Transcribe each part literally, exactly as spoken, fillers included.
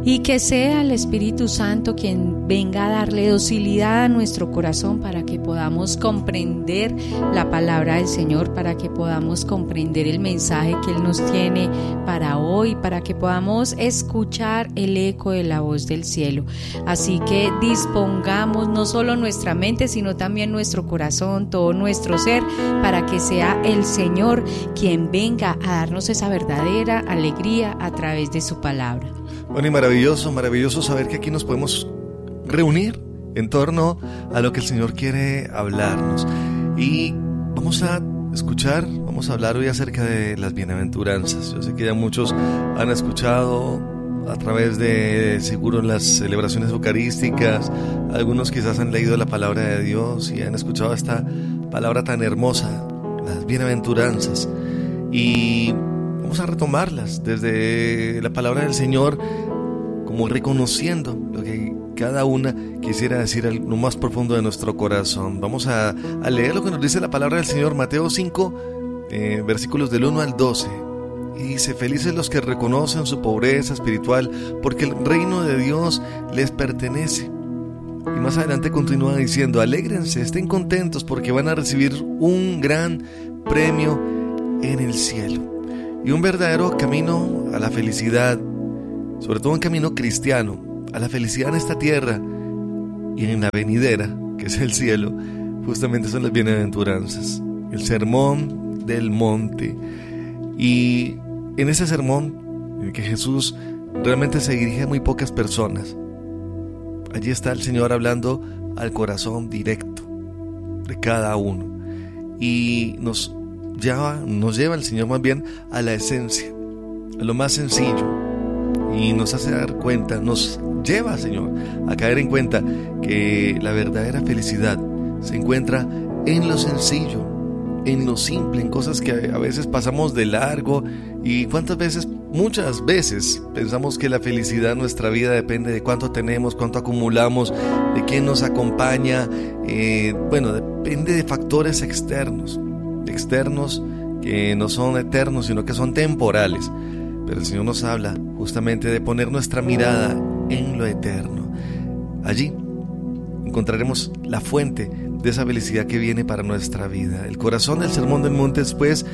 y que sea el Espíritu Santo quien venga a darle docilidad a nuestro corazón para que podamos comprender la palabra del Señor, para que podamos comprender el mensaje que Él nos tiene para hoy, para que podamos escuchar el eco de la voz del cielo. Así que dispongamos no solo nuestra mente, sino también nuestro corazón, todo nuestro ser, para que sea el Señor quien venga a darnos esa verdadera alegría a través de su palabra. Bueno, y maravilloso, maravilloso saber que aquí nos podemos reunir en torno a lo que el Señor quiere hablarnos. Y vamos a escuchar, vamos a hablar hoy acerca de las bienaventuranzas. Yo sé que ya muchos han escuchado a través de, seguro, las celebraciones eucarísticas. Algunos quizás han leído la palabra de Dios y han escuchado esta palabra tan hermosa, las bienaventuranzas. Y vamos a retomarlas desde la palabra del Señor, como reconociendo lo que cada una quisiera decir en lo más profundo de nuestro corazón. Vamos a, a leer lo que nos dice la palabra del Señor, Mateo cinco, eh, versículos del uno al doce. Y dice: felices los que reconocen su pobreza espiritual, porque el reino de Dios les pertenece. Y más adelante continúa diciendo: alégrense, estén contentos, porque van a recibir un gran premio en el cielo. Y un verdadero camino a la felicidad, sobre todo un camino cristiano, a la felicidad en esta tierra y en la venidera, que es el cielo, justamente son las bienaventuranzas, el sermón del monte. Y en ese sermón, en el que Jesús realmente se dirige a muy pocas personas, allí está el Señor hablando al corazón directo de cada uno, y nos lleva, nos lleva el Señor más bien a la esencia, a lo más sencillo, y nos hace dar cuenta, nos lleva, Señor, a caer en cuenta que la verdadera felicidad se encuentra en lo sencillo, en lo simple, en cosas que a veces pasamos de largo. Y cuántas veces, muchas veces, pensamos que la felicidad en nuestra vida depende de cuánto tenemos, cuánto acumulamos, de quién nos acompaña. Eh, bueno, depende de factores externos, externos que no son eternos, sino que son temporales. Pero el Señor nos habla justamente de poner nuestra mirada en lo eterno. Allí encontraremos la fuente de esa felicidad que viene para nuestra vida. El corazón del Sermón del Monte es, pues,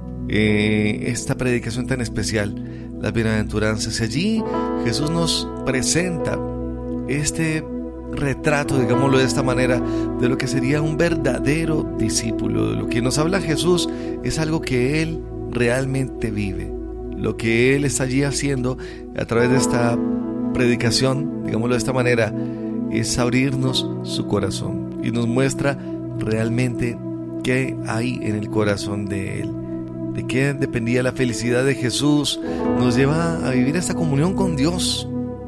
eh, esta predicación tan especial, las bienaventuranzas. Y allí Jesús nos presenta este retrato, digámoslo de esta manera, de lo que sería un verdadero discípulo. De lo que nos habla Jesús es algo que Él realmente vive. Lo que Él está allí haciendo a través de esta predicación, digámoslo de esta manera, es abrirnos su corazón y nos muestra realmente qué hay en el corazón de Él, de qué dependía la felicidad de Jesús. Nos lleva a vivir esta comunión con Dios,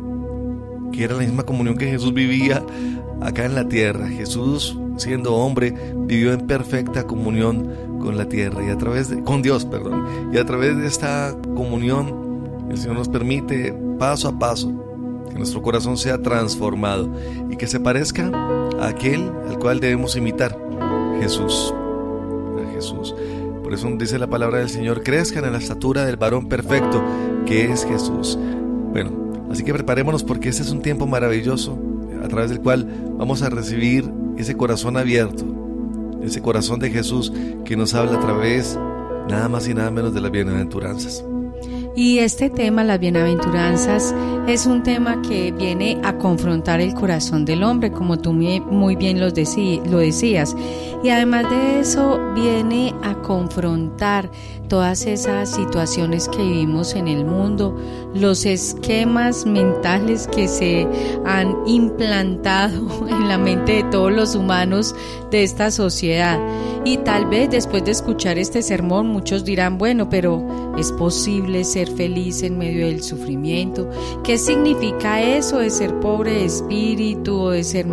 que era la misma comunión que Jesús vivía acá en la tierra. Jesús, siendo hombre, vivió en perfecta comunión con la tierra y a través de, con Dios, perdón, y a través de esta comunión el Señor nos permite paso a paso que nuestro corazón sea transformado y que se parezca a aquel al cual debemos imitar, Jesús, a Jesús. Por eso dice la palabra del Señor: crezcan en la estatura del varón perfecto, que es Jesús. Bueno, así que preparémonos, porque este es un tiempo maravilloso a través del cual vamos a recibir ese corazón abierto, ese corazón de Jesús que nos habla a través nada más y nada menos de las bienaventuranzas. Y este tema, las bienaventuranzas, es un tema que viene a confrontar el corazón del hombre, como tú muy bien lo decías. Y además de eso, viene a confrontar todas esas situaciones que vivimos en el mundo, los esquemas mentales que se han implantado en la mente de todos los humanos de esta sociedad. Y tal vez después de escuchar este sermón muchos dirán: bueno, pero ¿es posible ser feliz en medio del sufrimiento? ¿Qué significa eso de ser pobre de espíritu, o de ser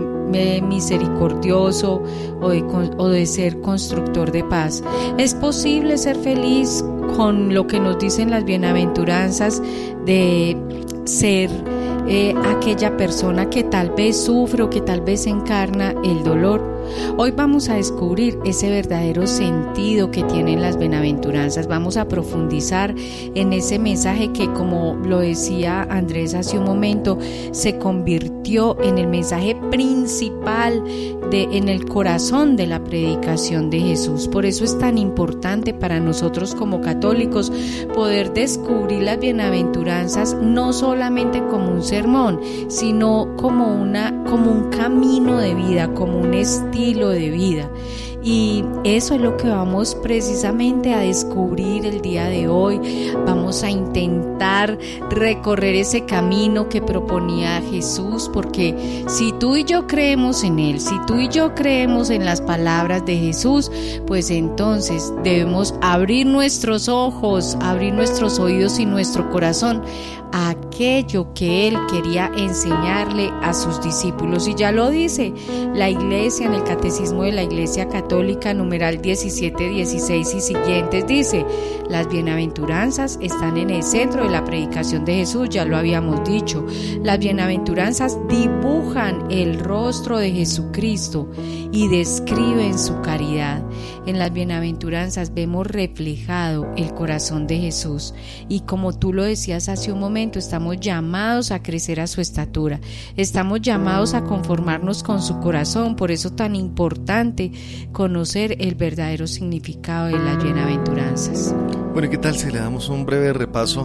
misericordioso, o de, o de ser constructor de paz? ¿Es posible ser feliz con lo que nos dicen las bienaventuranzas de ser eh, aquella persona que tal vez sufre o que tal vez encarna el dolor? Hoy vamos a descubrir ese verdadero sentido que tienen las bienaventuranzas. Vamos a profundizar en ese mensaje que, como lo decía Andrés hace un momento, se convirtió en el mensaje principal de, en el corazón de la predicación de Jesús. Por eso es tan importante para nosotros como católicos poder descubrir las bienaventuranzas no solamente como un sermón, sino como una, como un camino de vida, como un estilo de vida. Y eso es lo que vamos precisamente a descubrir el día de hoy. Vamos a intentar recorrer ese camino que proponía Jesús, porque si tú y yo creemos en Él, si tú y yo creemos en las palabras de Jesús, pues entonces debemos abrir nuestros ojos, abrir nuestros oídos y nuestro corazón a aquello que Él quería enseñarle a sus discípulos. Y ya lo dice la Iglesia en el Catecismo de la Iglesia Católica, numeral diecisiete, dieciséis y siguientes, dice: las bienaventuranzas están en el centro de la predicación de Jesús, ya lo habíamos dicho. Las bienaventuranzas dibujan el rostro de Jesucristo y describen su caridad. En las bienaventuranzas vemos reflejado el corazón de Jesús, y como tú lo decías hace un momento, estamos llamados a crecer a su estatura, estamos llamados a conformarnos con su corazón. Por eso tan importante conocer el verdadero significado de las bienaventuranzas. Bueno, ¿y qué tal si le damos un breve repaso,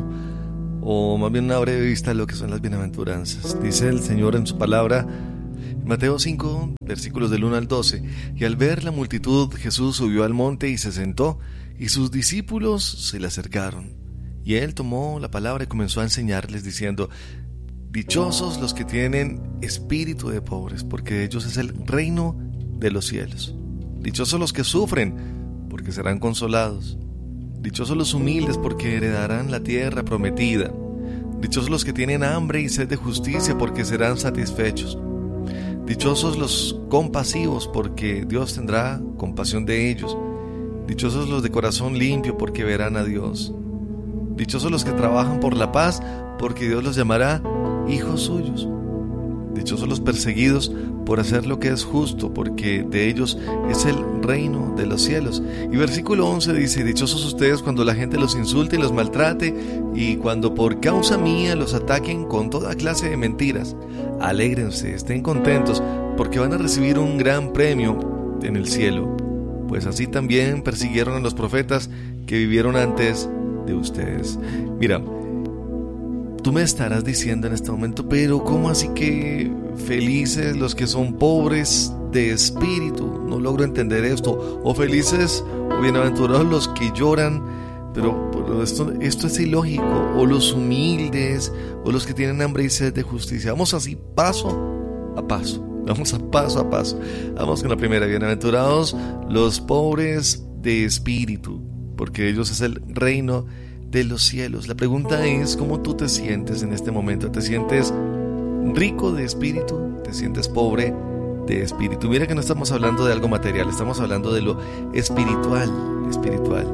o más bien una breve vista de lo que son las bienaventuranzas? Dice el Señor en su palabra, Mateo cinco, versículos del uno al doce: y al ver la multitud, Jesús subió al monte y se sentó, y sus discípulos se le acercaron. Y él tomó la palabra y comenzó a enseñarles, diciendo: dichosos los que tienen espíritu de pobres, porque de ellos es el reino de los cielos. Dichosos los que sufren, porque serán consolados. Dichosos los humildes, porque heredarán la tierra prometida. Dichosos los que tienen hambre y sed de justicia, porque serán satisfechos. Dichosos los compasivos, porque Dios tendrá compasión de ellos. Dichosos los de corazón limpio, porque verán a Dios. Dichosos los que trabajan por la paz, porque Dios los llamará hijos suyos. Dichosos los perseguidos por hacer lo que es justo, porque de ellos es el reino de los cielos. Y versículo once dice: dichosos ustedes cuando la gente los insulte y los maltrate, y cuando por causa mía los ataquen con toda clase de mentiras. Alégrense, estén contentos, porque van a recibir un gran premio en el cielo, pues así también persiguieron a los profetas que vivieron antes de ustedes. Mira, tú me estarás diciendo en este momento: pero ¿cómo así que felices los que son pobres de espíritu? No logro entender esto. O felices o bienaventurados los que lloran. Pero, pero esto, esto es ilógico. O los humildes, o los que tienen hambre y sed de justicia. Vamos así paso a paso. Vamos a paso a paso. Vamos con la primera: bienaventurados los pobres de espíritu, porque ellos es el reino de los cielos. La pregunta es: ¿cómo tú te sientes en este momento? ¿Te sientes rico de espíritu? ¿Te sientes pobre de espíritu? Mira que no estamos hablando de algo material, estamos hablando de lo espiritual, espiritual.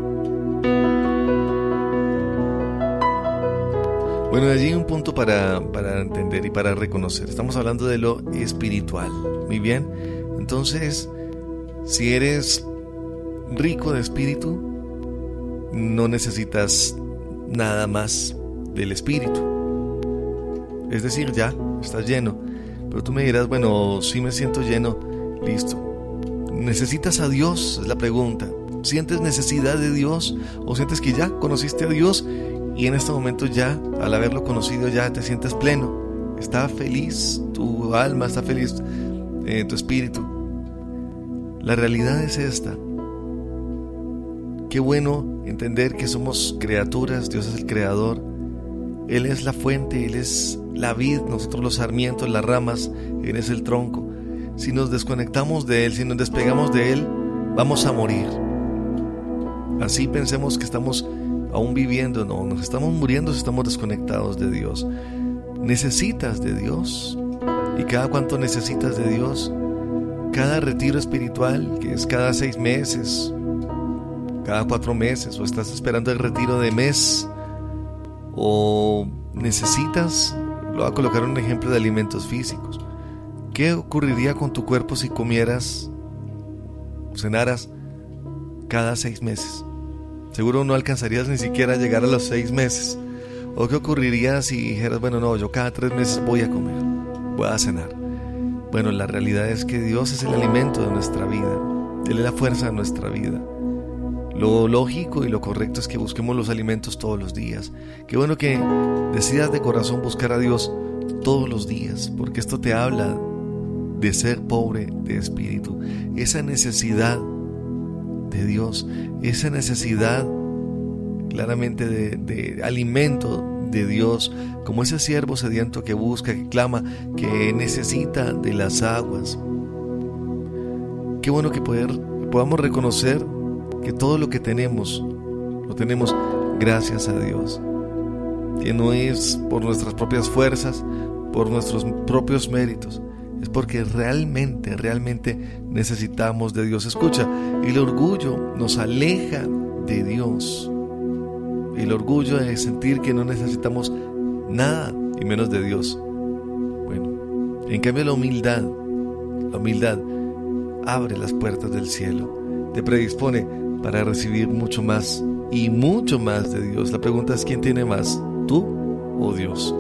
Bueno, de allí un punto para, para entender y para reconocer. Estamos hablando de lo espiritual. Muy bien. Entonces, si eres rico de espíritu, no necesitas nada más del espíritu. Es decir, ya estás lleno. Pero tú me dirás: bueno, sí me siento lleno. Listo. ¿Necesitas a Dios? Es la pregunta. ¿Sientes necesidad de Dios? ¿O sientes que ya conociste a Dios y en este momento ya, al haberlo conocido, ya te sientes pleno? Está feliz tu alma, está feliz eh, tu espíritu. La realidad es esta. Qué bueno entender que somos criaturas. Dios es el creador. Él es la fuente, Él es la vid, nosotros los sarmientos, las ramas, Él es el tronco. Si nos desconectamos de Él, si nos despegamos de Él, vamos a morir. Así pensemos que estamos aún viviendo. No, nos estamos muriendo si estamos desconectados de Dios. Necesitas de Dios. ¿Y cada cuánto necesitas de Dios? Cada retiro espiritual, que es cada seis meses, cada cuatro meses, o estás esperando el retiro de mes, o necesitas, lo voy a colocar un ejemplo de alimentos físicos. ¿qué ocurriría con tu cuerpo si comieras, cenaras cada seis meses? Seguro no alcanzarías ni siquiera a llegar a los seis meses. ¿O qué ocurriría si dijeras, bueno, no, yo cada tres meses voy a comer, voy a cenar? Bueno, la realidad es que Dios es el alimento de nuestra vida. Él es la fuerza de nuestra vida. Lo lógico y lo correcto es que busquemos los alimentos todos los días. Qué bueno que decidas de corazón buscar a Dios todos los días, porque esto te habla de ser pobre de espíritu. Esa necesidad de Dios, esa necesidad claramente de, de alimento de Dios, como ese siervo sediento que busca, que clama, que necesita de las aguas. Qué bueno que poder, podamos reconocer que todo lo que tenemos, lo tenemos gracias a Dios, que no es por nuestras propias fuerzas, por nuestros propios méritos, es porque realmente, realmente necesitamos de Dios. Escucha, el orgullo nos aleja de Dios. El orgullo de sentir que no necesitamos nada y menos de Dios. Bueno, en cambio la humildad, la humildad abre las puertas del cielo, te predispone para recibir mucho más y mucho más de Dios. La pregunta es, ¿quién tiene más, tú o Dios?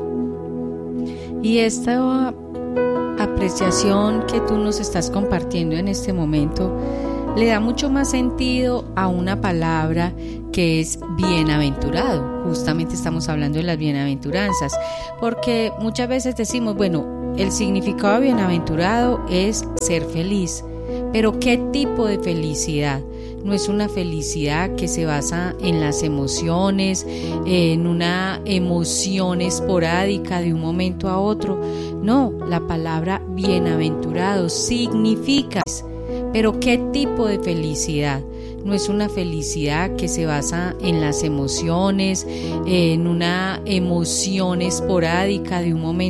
Y esta apreciación que tú nos estás compartiendo en este momento le da mucho más sentido a una palabra que es bienaventurado. Justamente estamos hablando de las bienaventuranzas, porque muchas veces decimos, bueno, el significado de bienaventurado es ser feliz, pero ¿qué tipo de felicidad? No es una felicidad que se basa en las emociones, en una emoción esporádica de un momento a otro. No, la palabra bienaventurado significa, pero ¿qué tipo de felicidad? No es una felicidad que se basa en las emociones, en una emoción esporádica de un momento